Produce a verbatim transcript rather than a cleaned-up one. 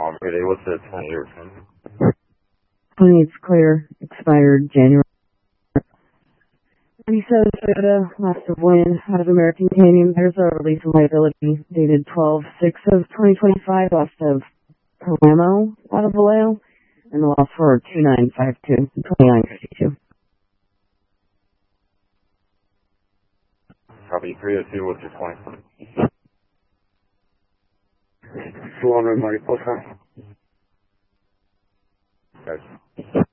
Um, really, what's the twenty-year term? twenty, it's clear. Expired January. ninety-seven Toyota, loss of wind, out of American Canyon. There's a release of liability dated twelve six of twenty twenty-five, loss of Palermo, out of Vallejo, and the loss for two nine five two, twenty-nine fifty-two. Copy three oh two, what's your twenty? Salon Road, Mariposa. Guys.